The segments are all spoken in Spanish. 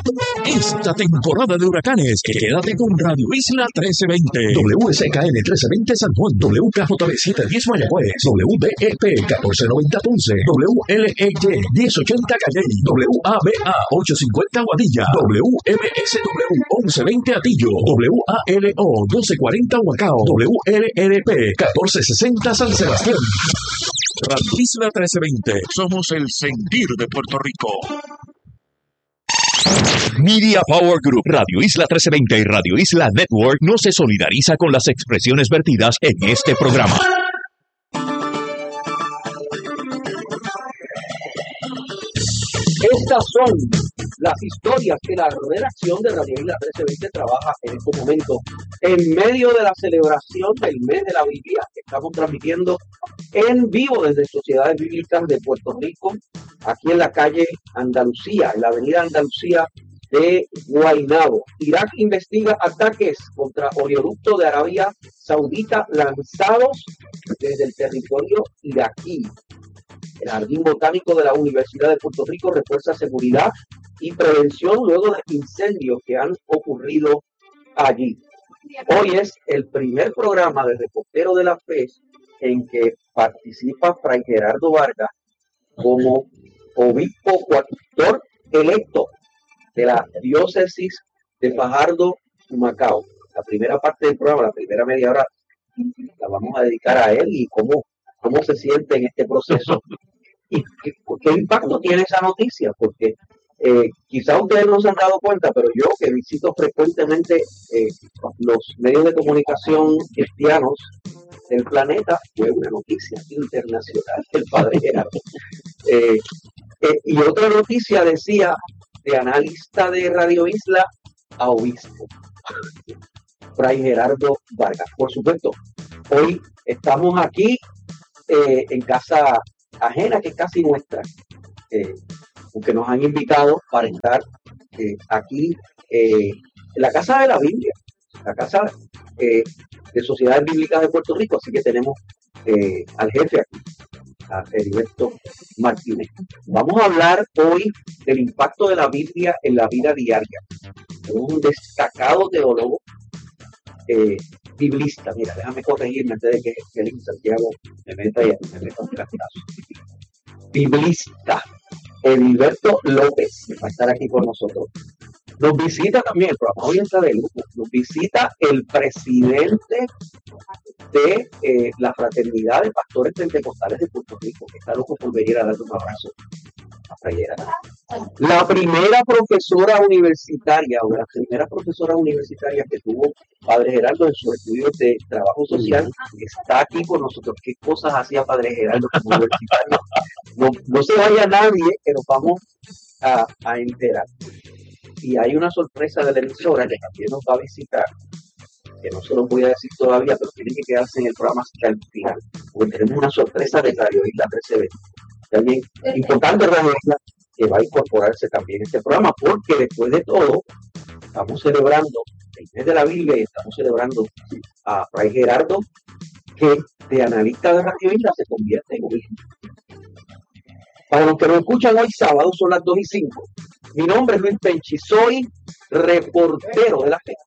Esta temporada de huracanes, quédate con Radio Isla 1320, WSKN 1320 San Juan, WKJB 710 Mayagüez, WBEP 1490 Ponce, WLEY 1080 Calley, WABA 850 Guadilla, WMSW 1120 Atillo, WALO 1240 Huacao, WLRP 1460 San Sebastián. Radio Isla 1320, somos el sentir de Puerto Rico. Media Power Group, Radio Isla 1320 y Radio Isla Network no se solidariza con las expresiones vertidas en este programa. Estas son las historias que la redacción de Radio Isla 1320 trabaja en este momento, en medio de la celebración del mes de la Biblia, que estamos transmitiendo en vivo desde Sociedades Bíblicas de Puerto Rico, aquí en la calle Andalucía, en la avenida Andalucía de Guaynabo. Irak investiga ataques contra oleoducto de Arabia Saudita lanzados desde el territorio iraquí. El Jardín Botánico de la Universidad de Puerto Rico refuerza seguridad y prevención luego de incendios que han ocurrido allí. Hoy es el primer programa de Reportero de la Fe en que participa Fray Gerardo Vargas como obispo coadjutor electo de la diócesis de Fajardo, Humacao. La primera parte del programa, la primera media hora, la vamos a dedicar a él y cómo se siente en este proceso y qué impacto tiene esa noticia, porque quizás ustedes no se han dado cuenta, pero yo que visito frecuentemente los medios de comunicación cristianos del planeta, fue una noticia internacional el padre Gerardo. Y otra noticia decía, de analista de Radio Isla a obispo, Fray Gerardo Vargas. Por supuesto, hoy estamos aquí en casa ajena, que es casi nuestra, porque nos han invitado para estar aquí en la Casa de la Biblia, la Casa de Sociedades Bíblicas de Puerto Rico, así que tenemos al jefe aquí, a Heriberto Martínez. Vamos a hablar hoy del impacto de la Biblia en la vida diaria. Tenemos un destacado teólogo biblista. Mira, déjame corregirme antes de que el Santiago me meta un castigazo. Biblista, Heriberto López, va a estar aquí con nosotros. Nos visita también, el programa hoy está de lujo, nos visita el presidente de la Fraternidad de Pastores Pentecostales de Puerto Rico, que está loco por venir a darle un abrazo a Fray Gerardo. La primera profesora universitaria, o de las primeras profesoras universitarias que tuvo Padre Gerardo en sus estudios de trabajo social, está aquí con nosotros. ¿Qué cosas hacía Padre Gerardo como universitario? No se vaya nadie, que nos vamos a enterar. Y hay una sorpresa de la emisora que también nos va a visitar, que no se lo voy a decir todavía, pero tienen que quedarse en el programa hasta el final, porque tenemos una sorpresa de Radio Isla 1320. También importante Radio Isla, que va a incorporarse también a este programa, porque después de todo, estamos celebrando el mes de la Biblia y estamos celebrando a Fray Gerardo, que de analista de Radio Isla se convierte en obispo. Para los que nos escuchan hoy sábado, son las 2:05. Mi nombre es Luis Penchi, soy reportero de la Fe.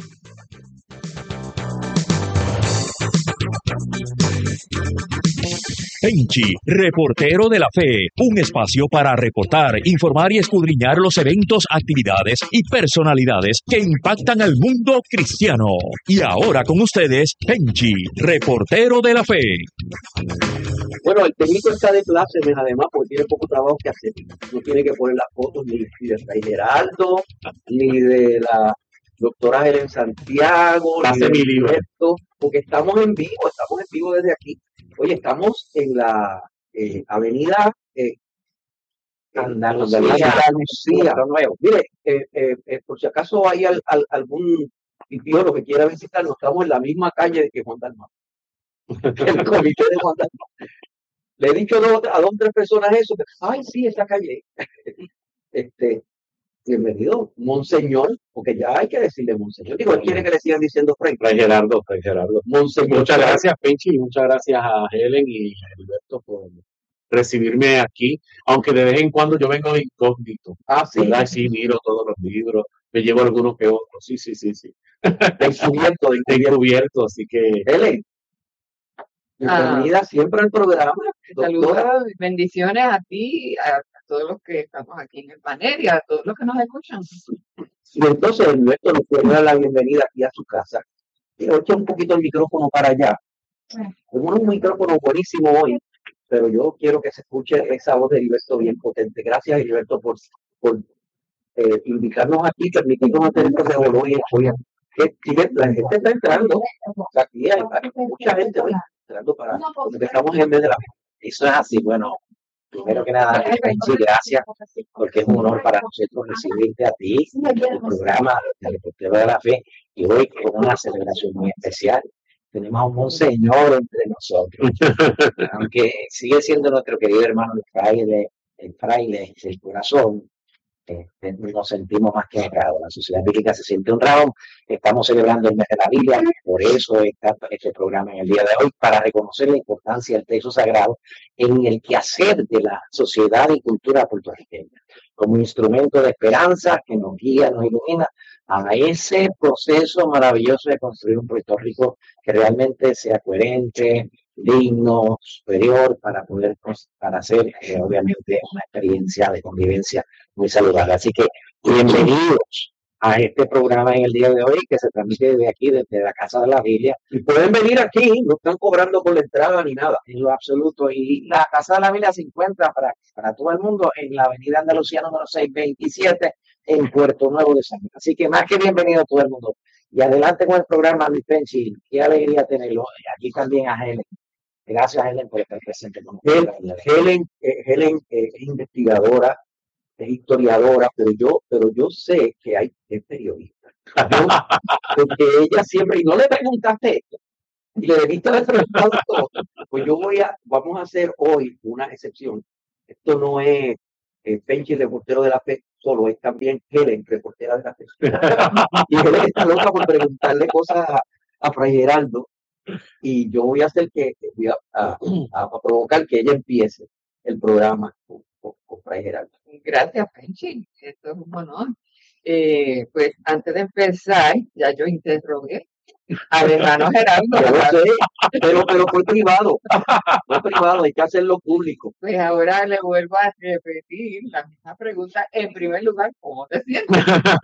Penchi, reportero de la Fe, un espacio para reportar, informar y escudriñar los eventos, actividades y personalidades que impactan al mundo cristiano. Y ahora con ustedes, Penchi, reportero de la Fe. Bueno, el técnico está de plácemes además porque tiene poco trabajo que hacer. No tiene que poner las fotos ni de Fray Gerardo, ni de la doctora Helen Santiago, ni de Heriberto, porque estamos en vivo desde aquí. Oye, estamos en la avenida Andalucía. Mire, por si acaso hay algún pipiolo que quiera visitarnos, estamos en la misma calle que Juan Dalmau. El comité de Juan Dalmau. Le he dicho a dos o tres personas eso, que, ay, sí, esa calle. Bienvenido, Monseñor, porque ya hay que decirle Monseñor. Digo, él quiere que le sigan diciendo Fray Gerardo. Monseñor. Muchas gracias, Penchi, y muchas gracias a Helen y a Alberto por recibirme aquí, aunque de vez en cuando yo vengo de incógnito, Sí, ¿verdad? Sí, miro todos los libros, me llevo algunos que otros, sí, sí, sí, sí. encubierto, De encubierto, así que Helen, bienvenida siempre al programa, doctora. Saludos, bendiciones a ti, a todos los que estamos aquí en el panel y a todos los que nos escuchan. Y entonces Ernesto nos quiere dar la bienvenida aquí a su casa. Quiero echar un poquito el micrófono para allá. Tenemos un micrófono buenísimo hoy, pero yo quiero que se escuche esa voz de Heriberto bien potente. Gracias, Heriberto, por invitarnos aquí, permitirnos hacer este revolú hoy. La gente está entrando. O sea, aquí hay mucha gente hoy entrando para porque estamos en el mes de la fe. Eso es así. Bueno, primero que nada, Benji, gracias, porque es un honor para nosotros recibirte a ti, el programa de Reportero de la Fe, y hoy con una celebración muy especial. Tenemos a un monseñor entre nosotros, aunque sigue siendo nuestro querido hermano el fraile del corazón. Nos sentimos más que honrados. La sociedad bíblica se siente honrado. Estamos celebrando el mes de la Biblia, por eso está este programa en el día de hoy, para reconocer la importancia del texto sagrado en el quehacer de la sociedad y cultura puertorriqueña, como instrumento de esperanza que nos guía, nos ilumina a ese proceso maravilloso de construir un Puerto Rico que realmente sea coherente, digno, superior, para hacer obviamente una experiencia de convivencia muy saludable. Así que bienvenidos a este programa en el día de hoy, que se transmite desde aquí, desde la Casa de la Biblia. Y pueden venir aquí, no están cobrando por la entrada ni nada. En lo absoluto. Y la Casa de la Biblia se encuentra para todo el mundo en la Avenida Andalucía número 627 en Puerto Nuevo de San Juan. Así que más que bienvenido a todo el mundo. Y adelante con el programa, Luis Penchi. Qué alegría tenerlo. Aquí también a Helen. Gracias, Helen, por estar presente con nosotros. Helen es investigadora, es historiadora, pero yo sé que es periodista. Porque ella siempre, y no le preguntaste esto, y le debiste haber preguntado todo, pues vamos a hacer hoy una excepción. Esto no es Penchi, reportero de la fe, solo es también Helen, reportera de la fe. Y Helen está loca por preguntarle cosas a Fray Geraldo, y yo voy a hacer voy a provocar que ella empiece el programa con Fray Geraldo. Gracias, Penchi. Esto es un honor. Pues antes de empezar, ya yo interrogué al hermano Geraldo. Ya lo sé, pero fue privado. Fue privado, hay que hacerlo público. Pues ahora le vuelvo a repetir la misma pregunta. En primer lugar, ¿cómo te sientes?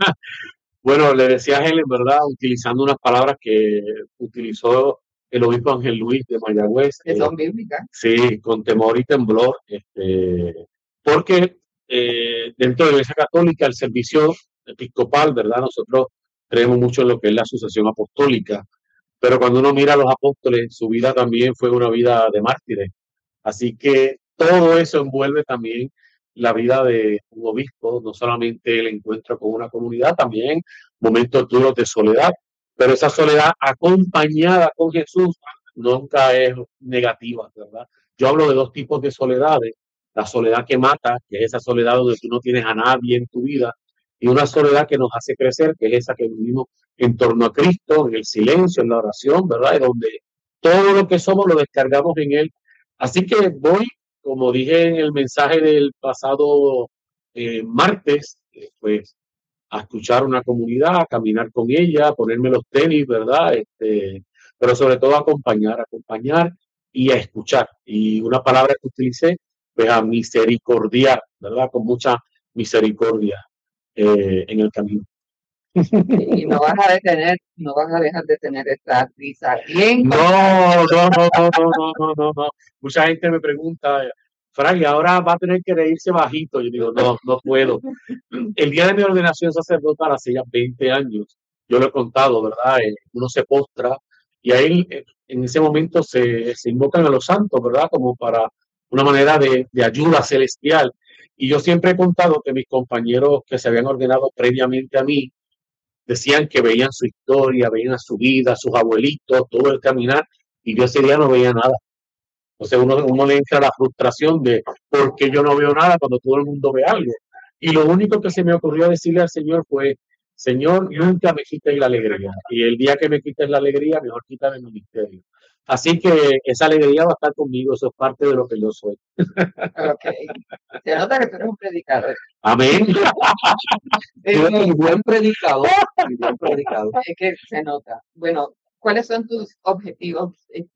bueno, le decía a Helen, ¿verdad? Utilizando unas palabras que utilizó el obispo Ángel Luis de Mayagüez. Que son bíblicas. Sí, con temor y temblor, porque dentro de la Iglesia Católica el servicio episcopal, ¿verdad? Nosotros creemos mucho en lo que es la sucesión apostólica, pero cuando uno mira a los apóstoles, su vida también fue una vida de mártires. Así que todo eso envuelve también la vida de un obispo, no solamente el encuentro con una comunidad, también momentos duros de soledad, pero esa soledad acompañada con Jesús nunca es negativa, ¿verdad? Yo hablo de dos tipos de soledades, la soledad que mata, que es esa soledad donde tú no tienes a nadie en tu vida, y una soledad que nos hace crecer, que es esa que vivimos en torno a Cristo, en el silencio, en la oración, ¿verdad? Y donde todo lo que somos lo descargamos en Él. Así que voy, como dije en el mensaje del pasado martes, pues a escuchar una comunidad, a caminar con ella, a ponerme los tenis, ¿verdad? Pero sobre todo a acompañar y a escuchar. Y una palabra que utilicé, pues a misericordiar, ¿verdad? Con mucha misericordia en el camino. Y no vas a dejar de tener esta risa bien. No. Mucha gente me pregunta, Frank, ahora va a tener que reírse bajito. Yo digo, no puedo. El día de mi ordenación sacerdotal hace ya 20 años, yo lo he contado, ¿verdad? Uno se postra y ahí en ese momento se invocan a los santos, ¿verdad? Como para una manera de ayuda celestial. Y yo siempre he contado que mis compañeros que se habían ordenado previamente a mí decían que veían su historia, veían su vida, sus abuelitos, todo el caminar, y yo ese día no veía nada. Entonces uno le entra la frustración de por qué yo no veo nada cuando todo el mundo ve algo. Y lo único que se me ocurrió decirle al Señor fue, Señor, nunca me quites la alegría. Y el día que me quites la alegría, mejor quítame el ministerio. Así que esa alegría va a estar conmigo, eso es parte de lo que yo soy. Ok. Se nota que tú eres un predicador. Amén. Y buen predicador. Y buen predicador. Es que se nota. Bueno, ¿cuáles son tus objetivos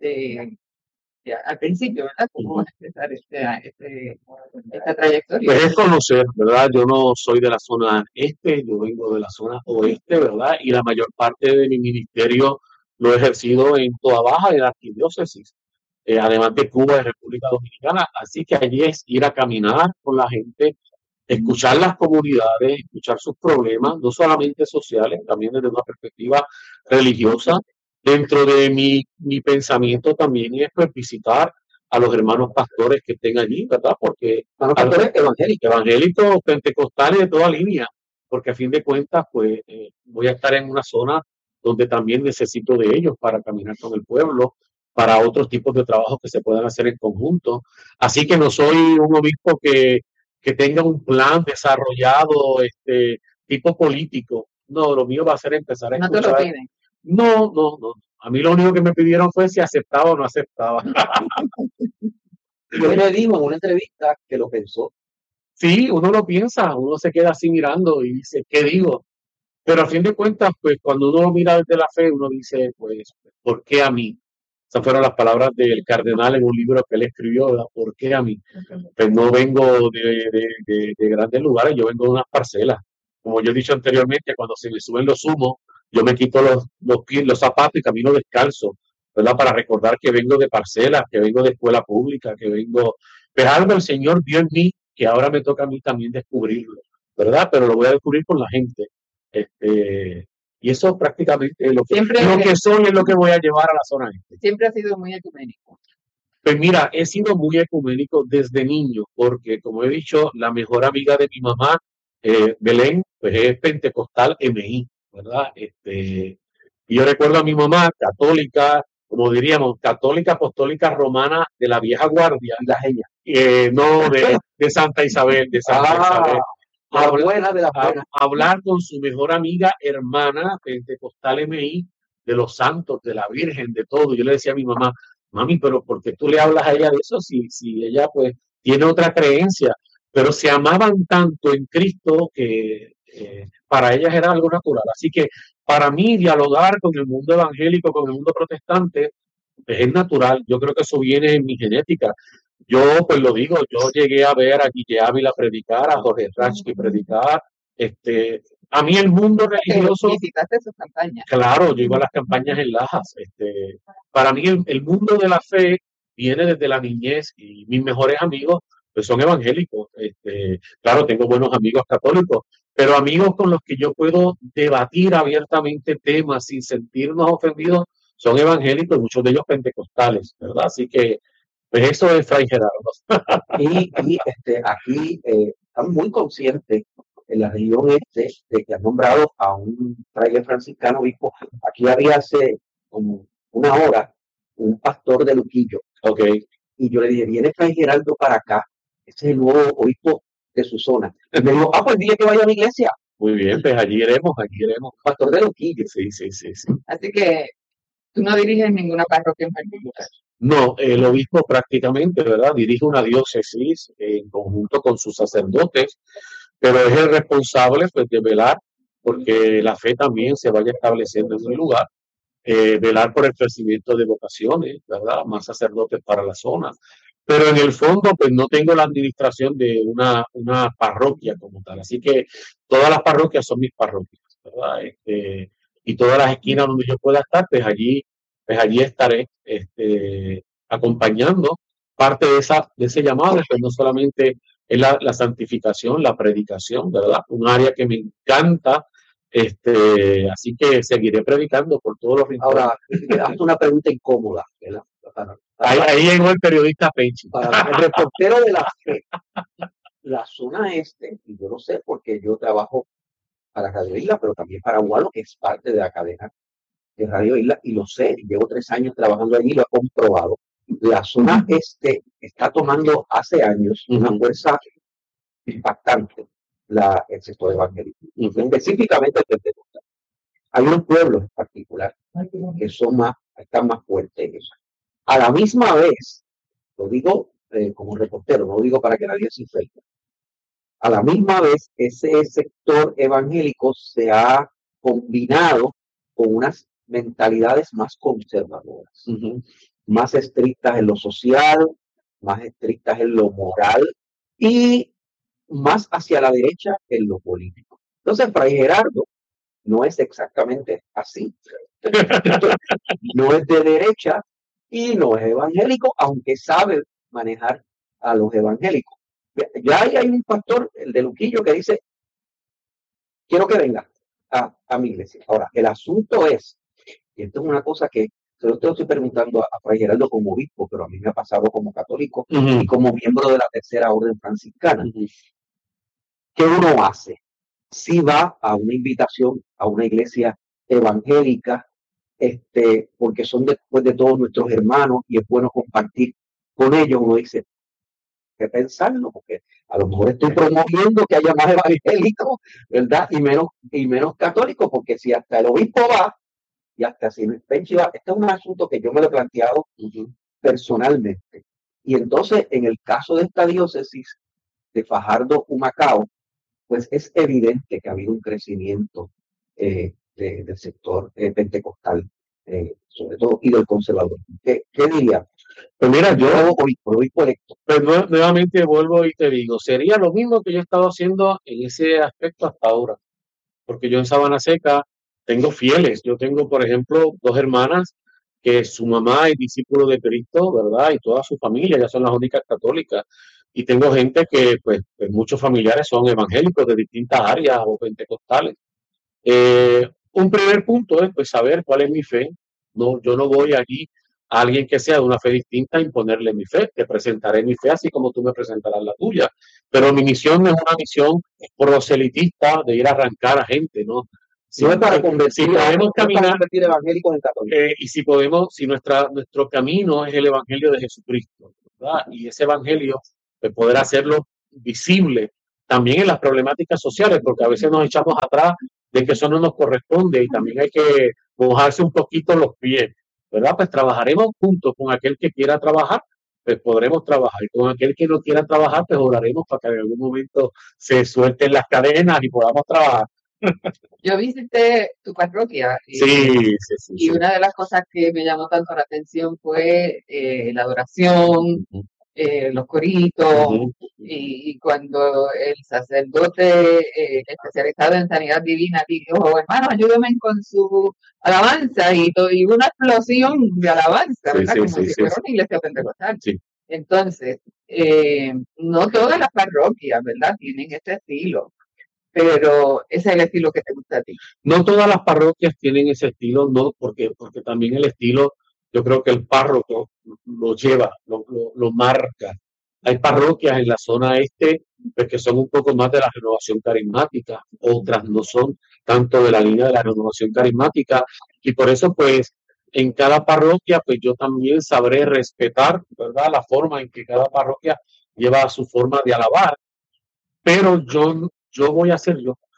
al principio, ¿verdad? ¿Cómo vas a empezar esta trayectoria? Pues es conocer, ¿verdad? Yo no soy de la zona este, yo vengo de la zona oeste, ¿verdad? Y la mayor parte de mi ministerio lo he ejercido en toda Baja, en la arquidiócesis, además de Cuba y República Dominicana. Así que allí es ir a caminar con la gente, escuchar las comunidades, escuchar sus problemas, no solamente sociales, también desde una perspectiva religiosa. Dentro de mi pensamiento también es pues, visitar a los hermanos pastores que estén allí, ¿verdad? Porque Pastores evangélicos, pentecostales de toda línea, porque a fin de cuentas, pues voy a estar en una zona donde también necesito de ellos para caminar con el pueblo, para otros tipos de trabajos que se puedan hacer en conjunto. Así que no soy un obispo que tenga un plan desarrollado, tipo político. No, lo mío va a ser empezar a No te lo escuchar. piden. No, no, no. A mí lo único que me pidieron fue si aceptaba o no aceptaba. Y él le dijo en una entrevista que lo pensó. Sí, uno lo piensa, uno se queda así mirando y dice, ¿qué digo? Pero a fin de cuentas, pues cuando uno lo mira desde la fe, uno dice, pues, ¿por qué a mí? Esas fueron las palabras del cardenal en un libro que él escribió, ¿verdad? ¿Por qué a mí? Pues no vengo de grandes lugares, yo vengo de unas parcelas. Como yo he dicho anteriormente, cuando se me suben los humos, yo me quito los pies, los zapatos y camino descalzo, ¿verdad? Para recordar que vengo de parcelas, que vengo de escuela pública, que vengo... Pues algo el Señor dio en mí que ahora me toca a mí también descubrirlo, ¿verdad? Pero lo voy a descubrir con la gente. Y eso prácticamente es lo que soy, es lo que voy a llevar a la zona este. Siempre ha sido muy ecuménico. Pues mira, he sido muy ecuménico desde niño, porque como he dicho, la mejor amiga de mi mamá, Belén, pues es pentecostal MI, ¿verdad? Y yo recuerdo a mi mamá, católica, como diríamos, católica apostólica romana de la vieja guardia, no de Santa Isabel, de Santa Isabel. Hablar con su mejor amiga, hermana, pentecostal MI, de los santos, de la Virgen, de todo. Yo le decía a mi mamá, mami, pero ¿por qué tú le hablas a ella de eso si ella pues tiene otra creencia? Pero se amaban tanto en Cristo que para ellas era algo natural. Así que para mí dialogar con el mundo evangélico, con el mundo protestante, pues es natural. Yo creo que eso viene en mi genética. Yo, pues lo digo, yo llegué a ver a Guille Ávila predicar, a Jorge Ratsky predicar. A mí el mundo religioso... ¿Visitaste sus campañas? Claro, yo iba a las campañas en Lajas. Para mí el mundo de la fe viene desde la niñez y mis mejores amigos pues son evangélicos. Claro, tengo buenos amigos católicos, pero amigos con los que yo puedo debatir abiertamente temas sin sentirnos ofendidos son evangélicos, muchos de ellos pentecostales, ¿verdad? Así que pues eso es Fray Gerardo. Y aquí están muy conscientes en la región este de que han nombrado a un fraile franciscano obispo. Aquí había hace como una hora un pastor de Luquillo. Okay. Y yo le dije, viene Fray Gerardo para acá. Ese es el nuevo obispo de su zona. Y me dijo, pues dile que vaya a mi iglesia. Muy bien, pues allí iremos. Pastor de Luquillo. Sí. Así que tú no diriges ninguna parroquia en particular. No, el obispo prácticamente, ¿verdad? Dirige una diócesis en conjunto con sus sacerdotes, pero es el responsable pues, de velar porque la fe también se vaya estableciendo en el lugar, velar por el crecimiento de vocaciones, ¿verdad? Más sacerdotes para la zona. Pero en el fondo, pues no tengo la administración de una parroquia como tal. Así que todas las parroquias son mis parroquias, ¿verdad? Y todas las esquinas donde yo pueda estar, pues allí estaré acompañando parte de ese llamado, pues no solamente es la santificación, la predicación, ¿verdad? Un área que me encanta, así que seguiré predicando por todos los rincones. Ahora, hazte una pregunta incómoda, ¿verdad? Ahí llegó el periodista Penchi. Para el reportero de la fe, la zona este, y yo no sé porque yo trabajo para Radio Isla, pero también para Gualo, que es parte de la cadena de Radio Isla, y lo sé, llevo 3 años trabajando allí, lo he comprobado. La zona este está tomando hace años una fuerza impactante el sector evangélico, específicamente el pentecostal. Hay unos pueblos en particular que están más fuertes en eso. A la misma vez, lo digo como reportero, no lo digo para que nadie se infecte. A la misma vez, ese sector evangélico se ha combinado con unas mentalidades más conservadoras, más estrictas en lo social, más estrictas en lo moral y más hacia la derecha en lo político. Entonces, Fray Gerardo no es exactamente así. No es de derecha y no es evangélico, aunque sabe manejar a los evangélicos. Ya hay un pastor, el de Luquillo, que dice, quiero que venga a mi iglesia. Ahora, el asunto es, y esto es una cosa que se lo estoy preguntando a Fray Gerardo como obispo, pero a mí me ha pasado como católico y como miembro de la Tercera Orden Franciscana. ¿Qué uno hace? Si va a una invitación a una iglesia evangélica, porque son después de todos nuestros hermanos y es bueno compartir con ellos, uno dice, que pensarlo, porque a lo mejor estoy promoviendo que haya más evangélicos, ¿verdad? Y menos católicos, porque si hasta el obispo va, y hasta si el Penchi va, este es un asunto que yo me lo he planteado personalmente. Y entonces, en el caso de esta diócesis de Fajardo, Humacao, pues es evidente que ha habido un crecimiento del sector pentecostal, sobre todo, y del conservador. ¿Qué diría? Pues mira, yo obispo electo. pues nuevamente vuelvo y te digo, sería lo mismo que yo he estado haciendo en ese aspecto hasta ahora, porque yo en Sabana Seca tengo fieles. Yo tengo, por ejemplo, 2 hermanas que su mamá es discípulo de Cristo, ¿verdad? Y toda su familia, ya son las únicas católicas. Y tengo gente que, pues muchos familiares son evangélicos de distintas áreas o pentecostales. Un primer punto es pues saber cuál es mi fe. No, yo no voy allí a alguien que sea de una fe distinta a imponerle mi fe. Te presentaré mi fe así como tú me presentarás la tuya. Pero mi misión no es una misión proselitista de ir a arrancar a gente, ¿no? No es para convertir, si podemos caminar evangélicos en católicos. y si podemos, si nuestro camino es el evangelio de Jesucristo, ¿verdad? Y ese evangelio, pues poder hacerlo visible también en las problemáticas sociales, porque a veces nos echamos atrás de que eso no nos corresponde y también hay que mojarse un poquito los pies, ¿verdad? Pues trabajaremos juntos con aquel que quiera trabajar, pues podremos trabajar. Y con aquel que no quiera trabajar, pues oraremos para que en algún momento se suelten las cadenas y podamos trabajar. Yo visité tu parroquia y una de las cosas que me llamó tanto la atención fue la adoración, los coritos, y cuando el sacerdote especializado en sanidad divina dijo, hermano, ayúdenme con su alabanza, y hubo una explosión de alabanza, ¿verdad? Como si fuera una iglesia pentecostal. Entonces, no todas las parroquias, ¿verdad?, tienen este estilo, pero ese es el estilo que te gusta a ti. No todas las parroquias tienen ese estilo, no, porque también el estilo, yo creo que el párroco lo lleva, lo marca. Hay parroquias en la zona este pues, que son un poco más de la renovación carismática, otras no son tanto de la línea de la renovación carismática, y por eso pues en cada parroquia pues yo también sabré respetar, ¿verdad?, la forma en que cada parroquia lleva su forma de alabar, pero yo voy a ser yo.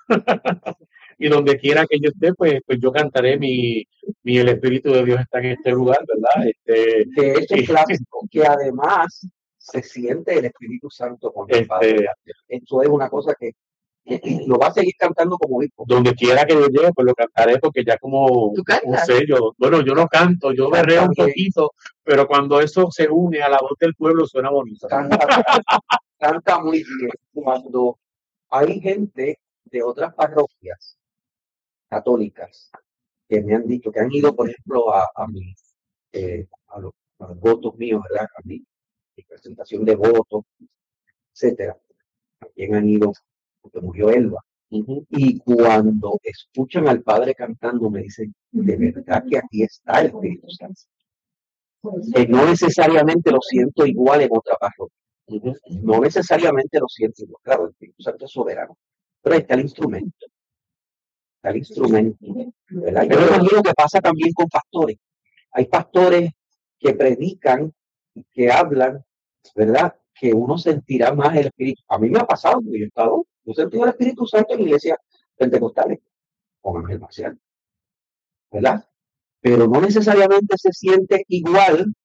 Y donde quiera que yo esté, pues yo cantaré el Espíritu de Dios está en este lugar, ¿verdad? Que es un clásico, que además se siente el Espíritu Santo con el Padre. Esto es una cosa que lo va a seguir cantando como obispo. Donde quiera que yo llegue, pues lo cantaré, porque ya como un sello. Bueno, yo no canto, yo berreo un poquito, pero cuando eso se une a la voz del pueblo suena bonito. Canta muy bien. Cuando hay gente de otras parroquias católicas que me han dicho, que han ido, por ejemplo, a los votos míos, ¿verdad? A mi presentación de votos, etcétera. También han ido, porque murió Elba. Y cuando escuchan al padre cantando, me dicen, de verdad que aquí está el Espíritu Santo. No necesariamente lo siento igual en otra parroquia. No necesariamente lo siento igual. Claro, el Espíritu Santo es soberano. Pero ahí está el instrumento. Está el instrumento. ¿Verdad? Yo me imagino que pasa también con pastores. Hay pastores que predican, que hablan, ¿verdad?, que uno sentirá más el Espíritu. A mí me ha pasado, porque yo he sentido el Espíritu Santo en iglesias pentecostales, con Ángel Marcial, ¿verdad? Pero no necesariamente se siente igual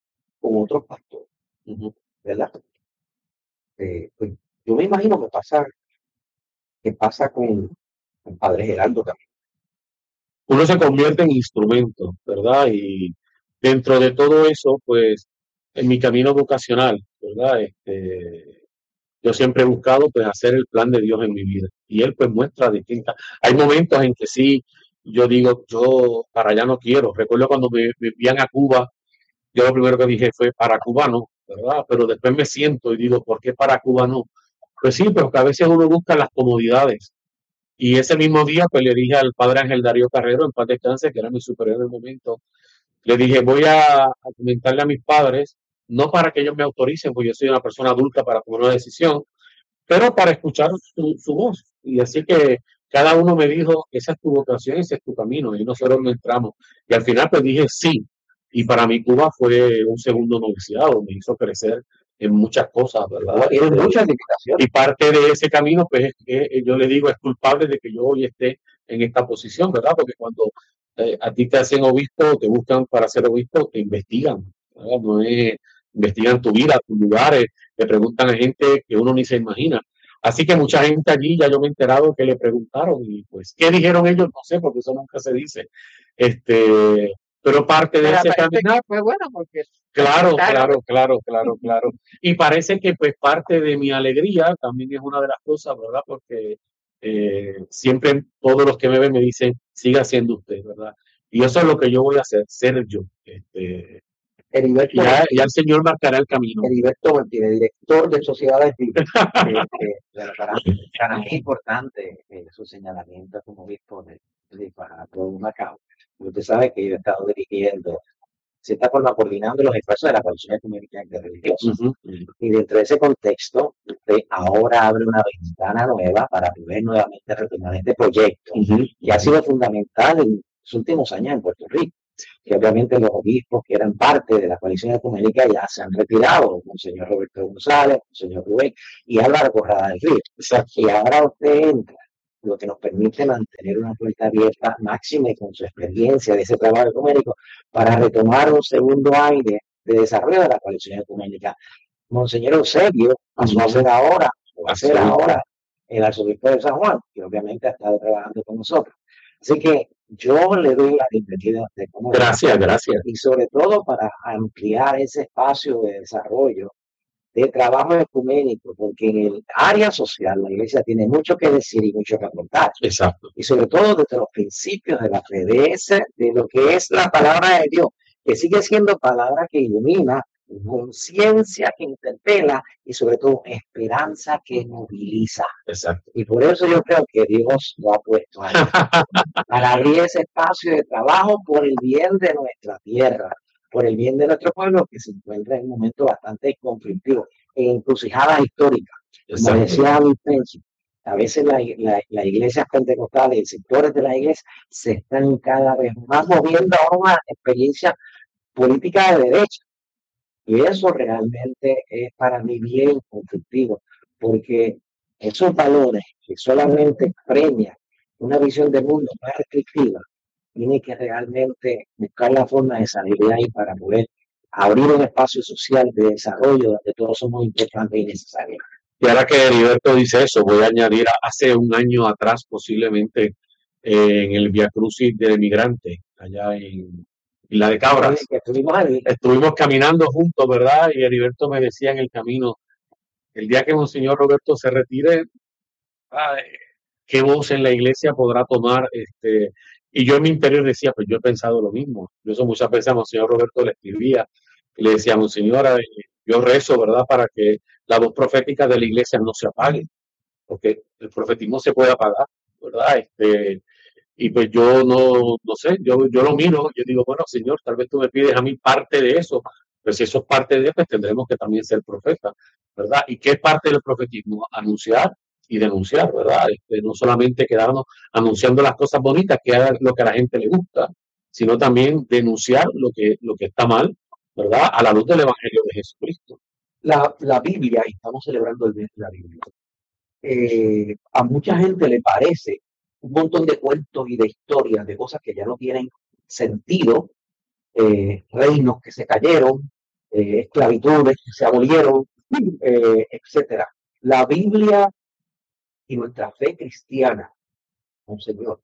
con otros pastores, ¿verdad? Pues, yo me imagino que pasa con el Padre Geraldo también. Uno se convierte en instrumento, ¿verdad? Y dentro de todo eso, pues, en mi camino vocacional, ¿verdad? Yo siempre he buscado, pues, hacer el plan de Dios en mi vida. Y Él, pues, muestra distintas. Hay momentos en que sí, yo digo, yo para allá no quiero. Recuerdo cuando me envían a Cuba, yo lo primero que dije fue, para Cuba no, ¿verdad? Pero después me siento y digo, ¿por qué para Cuba no? Pues sí, pero que a veces uno busca las comodidades. Y ese mismo día, pues le dije al padre Ángel Darío Carrero, en paz descanse, que era mi superior en el momento, le dije, voy a comentarle a mis padres, no para que ellos me autoricen, porque yo soy una persona adulta para tomar una decisión, pero para escuchar su voz. Y así que cada uno me dijo, esa es tu vocación, ese es tu camino, y nosotros no entramos. Y al final pues dije sí. Y para mí Cuba fue un segundo noviciado, me hizo crecer en muchas cosas, ¿verdad? Tiene muchas limitaciones. Y parte de ese camino, pues es que yo le digo, es culpable de que yo hoy esté en esta posición, ¿verdad? Porque cuando a ti te hacen obispo, te buscan para ser obispo, te investigan, ¿verdad? No es, investigan tu vida, tus lugares, le preguntan a gente que uno ni se imagina. Así que mucha gente allí, ya yo me he enterado que le preguntaron y pues, ¿qué dijeron ellos? No sé, porque eso nunca se dice. Pero parte de ese caminar fue bueno porque claro. Y parece que pues parte de mi alegría también es una de las cosas, ¿verdad? Porque siempre todos los que me ven me dicen, siga siendo usted, ¿verdad? Y eso es lo que yo voy a hacer, ser yo. Heriberto, ya el Señor marcará el camino. Heriberto Martínez, director de Sociedades Bíblicas. Para mí es importante su señalamiento como obispo de Macao. Usted sabe que yo he estado dirigiendo, se está coordinando los esfuerzos de la Coalición Ecuménica Interreligiosa. Y dentro de ese contexto, usted ahora abre una ventana nueva para poder nuevamente retomar este proyecto, que ha sido fundamental en los últimos años en Puerto Rico. Que obviamente los obispos que eran parte de la coalición ecuménica ya se han retirado, Monseñor Roberto González, Monseñor Rubén y Álvaro Corrada del Río. Y ahora usted entra, lo que nos permite mantener una puerta abierta máxima y con su experiencia de ese trabajo ecuménico para retomar un segundo aire de desarrollo de la coalición ecuménica. Monseñor Eusebio pasó a ser ahora, o va a ser ahora, el arzobispo de San Juan, que obviamente ha estado trabajando con nosotros. Así que yo le doy la bienvenida a usted. Gracias. Y sobre todo para ampliar ese espacio de desarrollo, de trabajo ecuménico, porque en el área social la iglesia tiene mucho que decir y mucho que aportar. Exacto. Y sobre todo desde los principios de la fe, de lo que es la palabra de Dios, que sigue siendo palabra que ilumina, conciencia que interpela y sobre todo esperanza que moviliza. Exacto. Y por eso yo creo que Dios lo ha puesto ahí, para abrir ese espacio de trabajo por el bien de nuestra tierra, por el bien de nuestro pueblo que se encuentra en un momento bastante conflictivo, en encrucijadas históricas. Como decía Luis Pensi, a veces las iglesias pentecostales y sectores de la iglesia se están cada vez más moviendo a una experiencia política de derecha. Y eso realmente es para mí bien conflictivo, porque esos valores que solamente premian una visión del mundo más restrictiva, tiene que realmente buscar la forma de salir de ahí para poder abrir un espacio social de desarrollo donde todos somos importantes y necesarios. Y ahora que Heriberto dice eso, voy a añadir, hace un año atrás posiblemente, en el Via Crucis del Emigrante, allá en Isla de Cabras. Sí, estuvimos caminando juntos, ¿verdad? Y Heriberto me decía en el camino, el día que Monseñor Roberto se retire, ¿qué voz en la iglesia podrá tomar? Y yo en mi interior decía, pues yo he pensado lo mismo. Yo eso muchas veces a Monseñor Roberto le escribía y le decía, Monseñora, yo rezo, ¿verdad? Para que la voz profética de la iglesia no se apague, porque el profetismo se puede apagar, ¿verdad? Y pues yo no sé, yo lo miro, yo digo, bueno, Señor, tal vez tú me pides a mí parte de eso, pero si eso es parte de eso, pues tendremos que también ser profeta, ¿verdad? ¿Y qué es parte del profetismo? Anunciar y denunciar, ¿verdad? No solamente quedarnos anunciando las cosas bonitas, que es lo que a la gente le gusta, sino también denunciar lo que está mal, ¿verdad? A la luz del Evangelio de Jesucristo. La Biblia, y estamos celebrando el mes de la Biblia, a mucha gente le parece un montón de cuentos y de historias, de cosas que ya no tienen sentido, reinos que se cayeron, esclavitudes que se abolieron, etcétera. La Biblia y nuestra fe cristiana, Monseñor,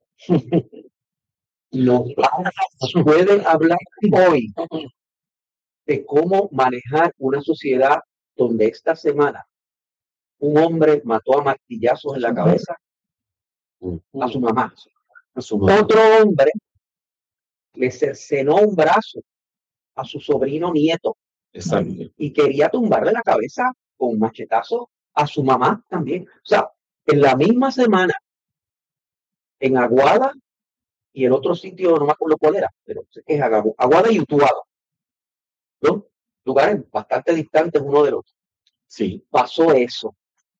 nos pueden hablar hoy de cómo manejar una sociedad donde esta semana un hombre mató a martillazos en la cabeza a su mamá. Otro hombre le cercenó un brazo a su sobrino nieto. Exacto. Y quería tumbarle la cabeza con un machetazo a su mamá también. O sea, en la misma semana, en Aguada y el otro sitio, no me acuerdo cuál era, pero sé que es Aguada y Utuado, ¿no? Lugares bastante distantes uno del otro. Sí. Pasó eso.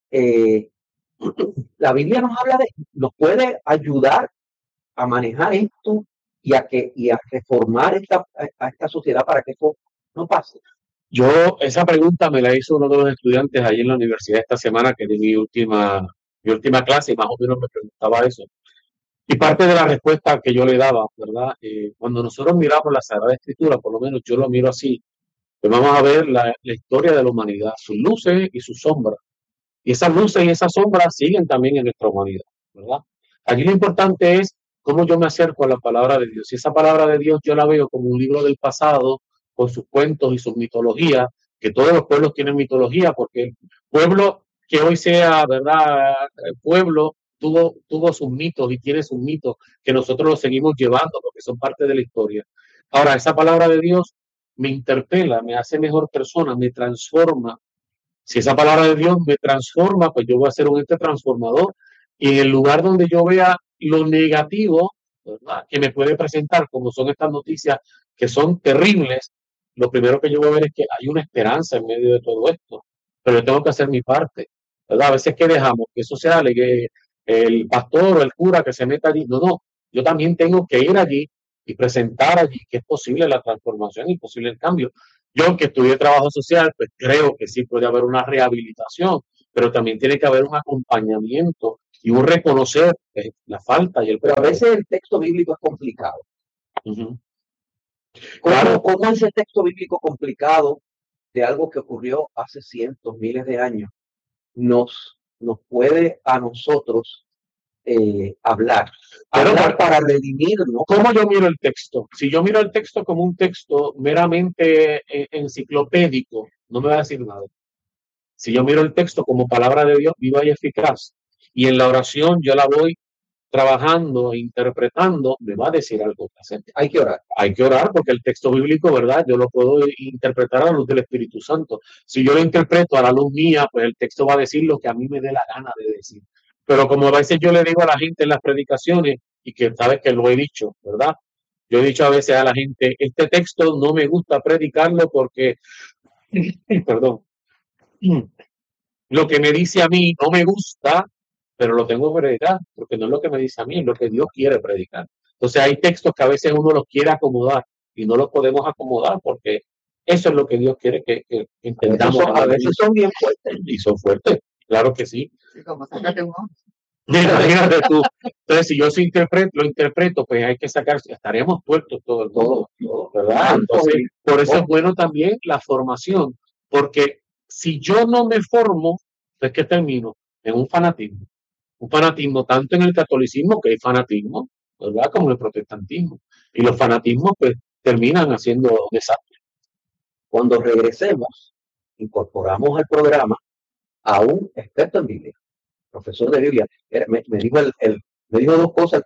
La Biblia nos puede ayudar a manejar esto y a reformar a esta sociedad para que esto no pase. Esa pregunta me la hizo uno de los estudiantes allí en la universidad esta semana, que di mi última clase, y más o menos me preguntaba eso. Y parte de la respuesta que yo le daba, ¿verdad? Cuando nosotros miramos la Sagrada Escritura, por lo menos yo lo miro así, pues vamos a ver la historia de la humanidad, sus luces y sus sombras. Y esas luces y esas sombras siguen también en nuestra humanidad, ¿verdad? Aquí lo importante es cómo yo me acerco a la palabra de Dios. Y esa palabra de Dios yo la veo como un libro del pasado, con sus cuentos y sus mitologías, que todos los pueblos tienen mitología, porque el pueblo que hoy sea, ¿verdad? El pueblo tuvo sus mitos y tiene sus mitos que nosotros los seguimos llevando porque son parte de la historia. Ahora, esa palabra de Dios me interpela, me hace mejor persona, me transforma. Si esa palabra de Dios me transforma, pues yo voy a ser un ente transformador. Y en el lugar donde yo vea lo negativo, ¿verdad?, que me puede presentar, como son estas noticias que son terribles, lo primero que yo voy a ver es que hay una esperanza en medio de todo esto. Pero yo tengo que hacer mi parte, ¿verdad? A veces que dejamos que eso sea que el pastor o el cura que se meta allí. No. Yo también tengo que ir allí y presentar allí que es posible la transformación y posible el cambio. Yo, que estudié trabajo social, pues creo que sí puede haber una rehabilitación, pero también tiene que haber un acompañamiento y un reconocer la falta y el Pero a veces el texto bíblico es complicado. Uh-huh. ¿Cómo ese texto bíblico complicado de algo que ocurrió hace cientos, miles de años nos puede a nosotros hablar para redimirnos? ¿Cómo yo miro el texto? Si yo miro el texto como un texto meramente enciclopédico, no me va a decir nada. Si yo miro el texto como palabra de Dios viva y eficaz, y en la oración yo la voy trabajando e interpretando, me va a decir algo presente. Hay que orar. Hay que orar porque el texto bíblico, ¿verdad? Yo lo puedo interpretar a la luz del Espíritu Santo. Si yo lo interpreto a la luz mía, pues el texto va a decir lo que a mí me dé la gana de decir. Pero como a veces yo le digo a la gente en las predicaciones, y que sabes que lo he dicho, ¿verdad? Yo he dicho a veces a la gente, este texto no me gusta predicarlo porque, perdón, lo que me dice a mí no me gusta, pero lo tengo que predicar, porque no es lo que me dice a mí, es lo que Dios quiere predicar. Entonces hay textos que a veces uno los quiere acomodar y no los podemos acomodar porque eso es lo que Dios quiere que entendamos. A veces son bien fuertes. Y son fuertes, claro que sí. Sí, como sácate un ojo. Mira tú. Entonces, si yo lo interpreto, pues hay que sacar, estaremos tuertos todo, ¿verdad? Entonces, por eso es bueno también la formación, porque si yo no me formo, pues que termino en un fanatismo tanto en el catolicismo, que hay fanatismo, ¿verdad?, como en el protestantismo, y los fanatismos pues terminan haciendo desastres. Cuando regresemos, incorporamos al programa a un experto en Biblia, profesor de Biblia. Me dijo dos cosas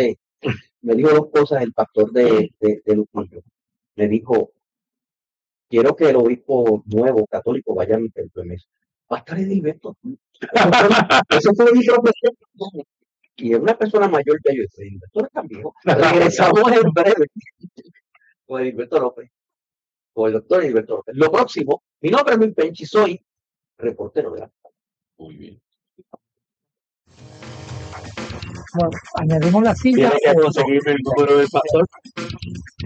el pastor de Lupillo. Me dijo, quiero que el obispo nuevo católico vaya a mi templo. Va a estar Edilberto. Eso fue mi profesor. Y es una persona mayor que yo. Edilberto no es tan viejo. Regresamos en breve con Edilberto López. Con el doctor Edilberto López. Lo próximo, mi nombre es Luis Penchi, soy reportero de la. Muy bien. Bueno, añadimos la silla. Tiene que conseguirme el número del pastor.